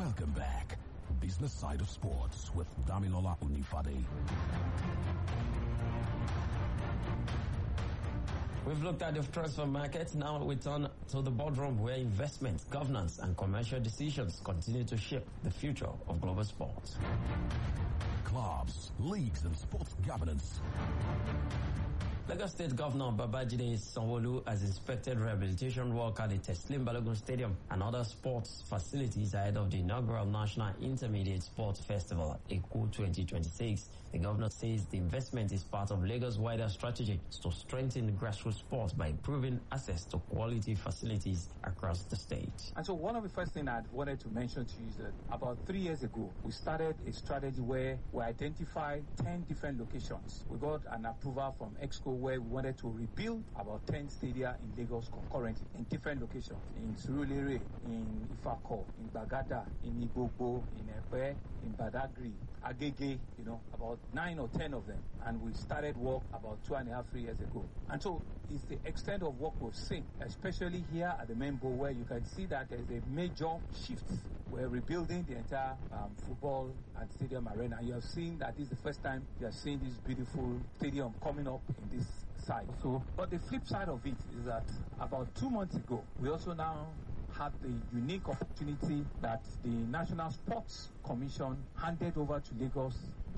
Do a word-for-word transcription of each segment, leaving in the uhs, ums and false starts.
Welcome back. Business Side of Sports with Damilola Unifade. We've looked at the transfer market. Now we turn to the boardroom where investment, governance, and commercial decisions continue to shape the future of global sports. Clubs, leagues, and sports governance. Lagos State Governor Babajide Sanwo-Olu has inspected rehabilitation work at the Teslim Balogun Stadium and other sports facilities ahead of the inaugural National Intermediate Sports Festival, Eku twenty twenty-six. The governor says the investment is part of Lagos' wider strategy to strengthen grassroots sports by improving access to quality facilities across the state. And so one of the first things I wanted to mention to you is that about three years ago, we started a strategy where we identified ten different locations. We got an approval from Exco where we wanted to rebuild about ten stadia in Lagos concurrently in different locations, in Surulere, in Ifako, in Bagada, in Igbogbo, in Epe, in Badagry, Agege, you know, about nine or ten of them. And we started work about two and a half, three years ago. And so it's the extent of work we've seen, especially here at the main bowl where you can see that there's a major shift. We're rebuilding the entire um, football and stadium arena. And you have seen that this is the first time you are seeing this beautiful stadium coming up in this site. So, but the flip side of it is that about two months ago, we also now had the unique opportunity that the National Sports Commission handed over to Lagos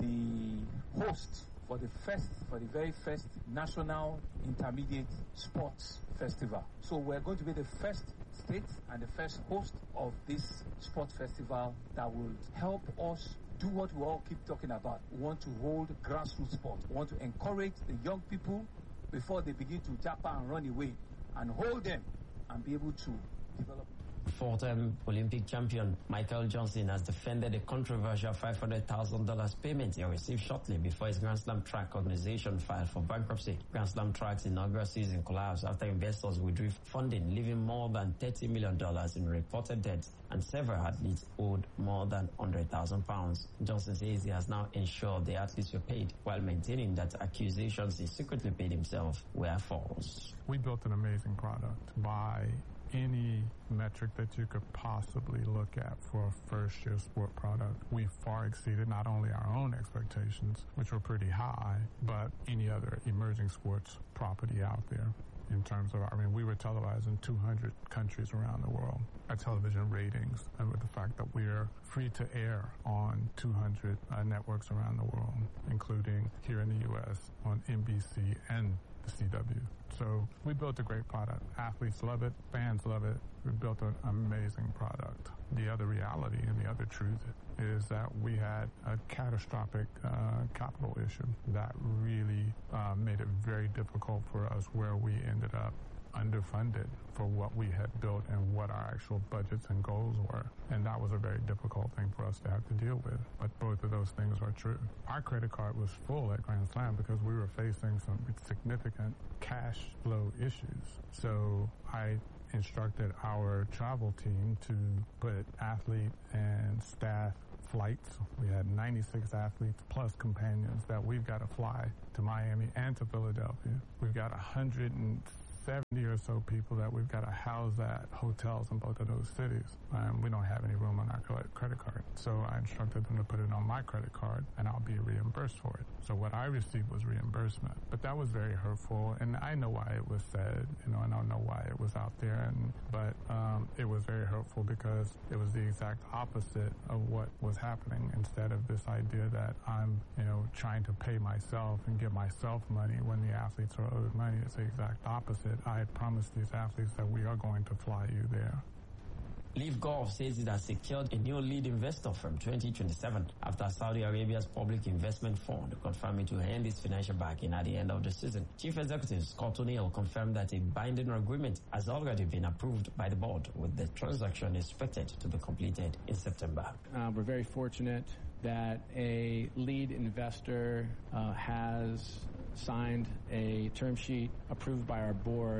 the host for the first, for the very first National Intermediate Sports Festival. So we're going to be the first state and the first host of this sports festival that will help us do what we all keep talking about. We want to hold grassroots sport. We want to encourage the young people before they begin to japa and run away, and hold them and be able to develop. Four-time Olympic champion Michael Johnson has defended a controversial five hundred thousand dollars payment he received shortly before his Grand Slam track organization filed for bankruptcy. Grand Slam track's inaugural season collapsed after investors withdrew funding, leaving more than thirty million dollars in reported debt, and several athletes owed more than one hundred thousand pounds. Johnson says he has now ensured the athletes were paid, while maintaining that accusations he secretly paid himself were false. We built an amazing product by any metric that you could possibly look at for a first-year sport product. We far exceeded not only our own expectations, which were pretty high, but any other emerging sports property out there. In terms of, I mean, we were televised in two hundred countries around the world. Our television ratings, and with the fact that we are free to air on two hundred uh, networks around the world, including here in the U S on N B C and the C W. So we built a great product. Athletes love it. Fans love it. We built an amazing product. The other reality and the other truth is that we had a catastrophic uh, capital issue that really uh, made it very difficult for us, where we ended up underfunded for what we had built and what our actual budgets and goals were. And that was a very difficult thing for us to have to deal with. But both of those things are true. Our credit card was full at Grand Slam because we were facing some significant cash flow issues. So I instructed our travel team to put athlete and staff flights. We had ninety-six athletes plus companions that we've got to fly to Miami and to Philadelphia. We've got one hundred seventy or so people that we've got to house at hotels in both of those cities. Um, we don't have any room on our credit card. So I instructed them to put it on my credit card and I'll be reimbursed for it. So what I received was reimbursement. But that was very hurtful, and I know why it was said, you know, and I know why it was out there. And but um, it was very hurtful because it was the exact opposite of what was happening. Instead of this idea that I'm, you know, trying to pay myself and give myself money when the athletes are owed money, it's the exact opposite. I had promised these athletes that we are going to fly you there. Leaf Golf says it has secured a new lead investor from twenty twenty-seven after Saudi Arabia's Public Investment Fund confirmed it will end its financial backing at the end of the season. Chief Executive Scott O'Neill confirmed that a binding agreement has already been approved by the board, with the transaction expected to be completed in September. Uh, we're very fortunate that a lead investor uh, has signed a term sheet approved by our board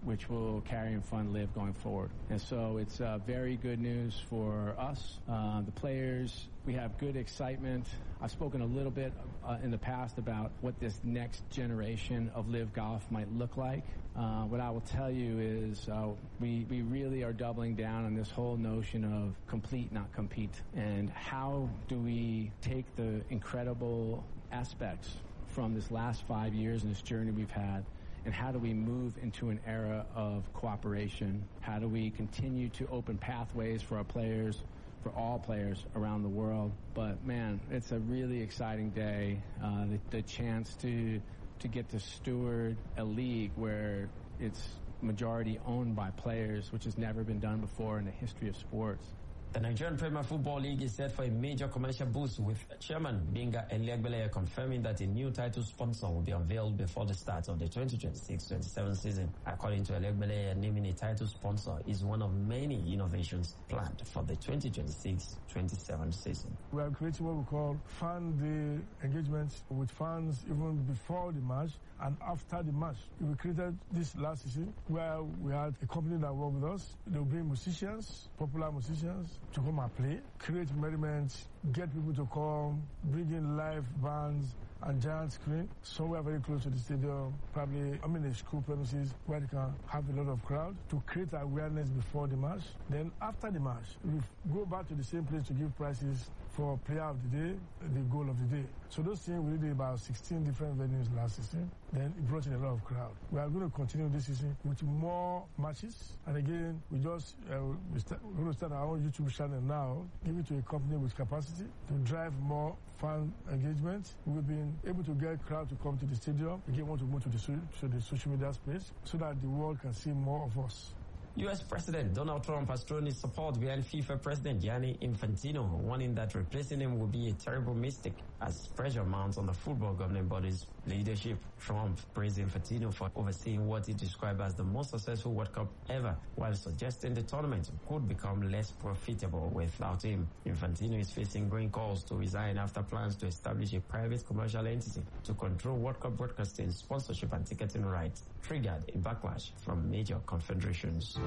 which will carry and fund Live going forward. And so it's uh, very good news for us, uh, the players. We have good excitement. I've spoken a little bit uh, in the past about what this next generation of Live Golf might look like. Uh, what I will tell you is uh, we, we really are doubling down on this whole notion of complete, not compete. And how do we take the incredible aspects from this last five years and this journey we've had, and how do we move into an era of cooperation? How do we continue to open pathways for our players, for all players around the world? But man, it's a really exciting day. Uh, the, the chance to to get to steward a league where it's majority owned by players, which has never been done before in the history of sports. The Nigerian Premier Football League is set for a major commercial boost, with Chairman Benga Elegbeleye confirming that a new title sponsor will be unveiled before the start of the twenty twenty-six twenty-seven season. According to Elegbeleye, naming a title sponsor is one of many innovations planned for the twenty twenty-six twenty-seven season. We are creating what we call fan day engagements with fans even before the match and after the match. We created this last season where we had a company that worked with us. They will bring musicians, popular musicians, to come and play, create merriment, get people to come, bring in live bands and giant screen somewhere very close to the stadium, probably, I mean, a school premises where they can have a lot of crowd to create awareness before the match. Then after the match, we go back to the same place to give prizes for player of the day, the goal of the day. So those things, we did about sixteen different venues last season. Then it brought in a lot of crowd. We are going to continue this season with more matches. And again, we just, uh, we start, we're going to start our own YouTube channel now, give it to a company with capacity to drive more fan engagement. We've been able to get crowd to come to the stadium. Again, want to move to the, to the social media space so that the world can see more of us. U S President Donald Trump has thrown his support behind FIFA President Gianni Infantino, warning that replacing him will be a terrible mistake as pressure mounts on the football governing body's leadership. Trump praised Infantino for overseeing what he described as the most successful World Cup ever, while suggesting the tournament could become less profitable without him. Infantino is facing growing calls to resign after plans to establish a private commercial entity to control World Cup broadcasting, sponsorship and ticketing rights triggered a backlash from major confederations.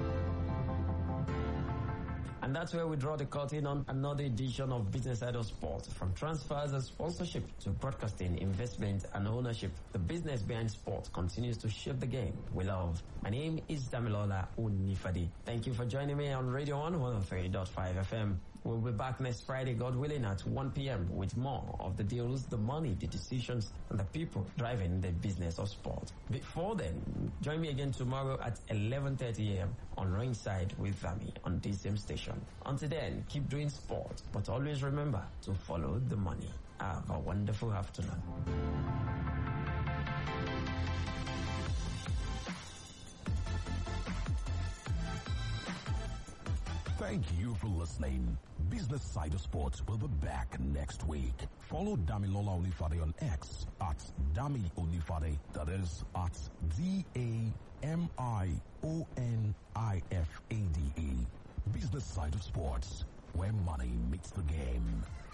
And that's where we draw the curtain on another edition of Business Side of Sport. From transfers and sponsorship to broadcasting, investment and ownership, the business behind sport continues to shape the game we love. My name is Damilola Unifade. Thank you for joining me on Radio one oh three point five F M. We'll be back next Friday, God willing, at one p.m. with more of the deals, the money, the decisions, and the people driving the business of sport. Before then, join me again tomorrow at eleven thirty a.m. on Ringside with Vami on this same station. Until then, keep doing sport, but always remember to follow the money. Have a wonderful afternoon. Thank you for listening. Business Side of Sports will be back next week. Follow Damilola Unifade on X at Dami Unifade. That is at D A M I O N I F A D E. Business Side of Sports, where money meets the game.